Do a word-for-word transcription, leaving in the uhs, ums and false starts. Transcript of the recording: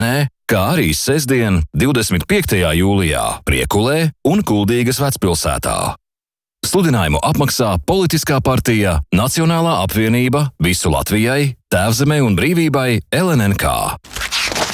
kā arī sestdien, divdesmit piektajā jūlijā Priekulē un Kuldīgas vecpilsētā. Sludinājumu apmaksā politiskā partija Nacionālā apvienība Visu Latvijai, Tēvzemei un brīvībai L N N K.